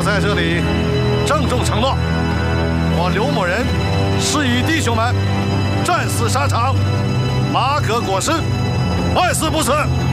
在这里郑重承诺，我刘某人誓与弟兄们战死沙场，马革裹尸，万死不辞。